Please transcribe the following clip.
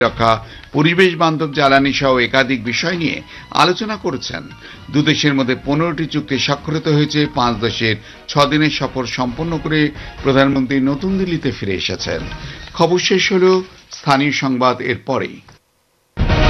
রক্ষা, পরিবেশ বান্ধব জ্বালানি সহ একাধিক বিষয় নিয়ে আলোচনা করেছেন। দুদেশের মধ্যে 15টি চুক্তি স্বাক্ষরিত হয়েছে। 5 দেশের 6 দিনের সফর সম্পন্ন করে প্রধানমন্ত্রী নতুন দিল্লিতে ফিরে এসেছেন। খবর শেষ হলো, স্থানীয় সংবাদ এর পরেই।